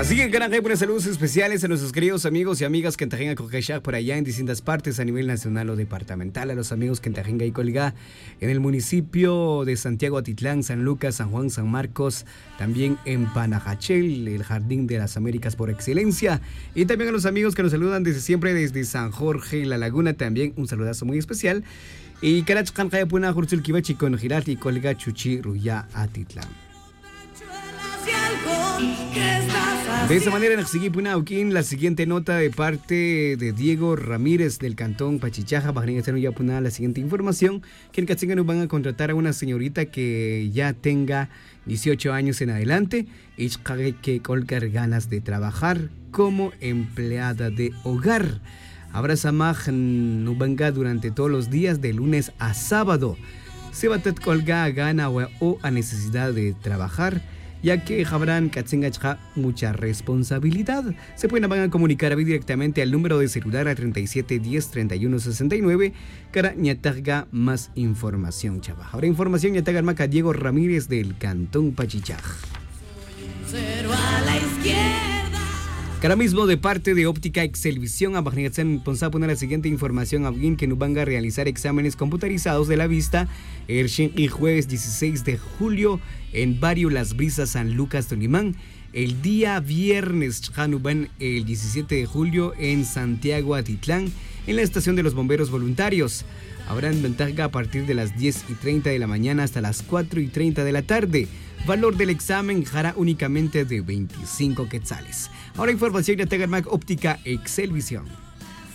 Así que gran buenas saludos especiales a nuestros queridos amigos y amigas que tengan Cocachá por allá en distintas partes a nivel nacional o departamental, a los amigos que tengan y colga en el municipio de Santiago Atitlán, San Lucas, San Juan, San Marcos, también en Panajachel, el Jardín de las Américas por excelencia, y también a los amigos que nos saludan desde siempre desde San Jorge, La Laguna, también un saludazo muy especial. Y Karachkan Kayapuna Jurchul Kibachi con Girati colga Chuchi Ruya Atitlán. De esa manera, en la siguiente nota de parte de Diego Ramírez del Cantón Pachichaja, la siguiente información, que en Katzinga nos van a contratar a una señorita que ya tenga 18 años en adelante y que colgar ganas de trabajar como empleada de hogar. Habrá samaj nubanga durante todos los días de lunes a sábado. Se va a colgar a gana o a necesidad de trabajar, ya que habrán Katzingachja mucha responsabilidad. Se pueden van a comunicar directamente al número de celular a 3710-3169 para ñatarga más información, chava. Ahora información ñatarga maca Diego Ramírez del Cantón Pachichaj. Cero a la izquierda. Ahora mismo de parte de Óptica Excelvisión, a vamos a poner la siguiente información a alguien que nos van a realizar exámenes computarizados de la vista el jueves 16 de julio en Barrio Las Brisas, San Lucas, Tolimán. El día viernes, el 17 de julio en Santiago Atitlán, en la estación de los bomberos voluntarios. Habrán ventaja a partir de las 10:30 de la mañana hasta las 4:30 de la tarde. Valor del examen hará únicamente de 25 quetzales. Ahora información de Tegarmac Óptica Excelvisión.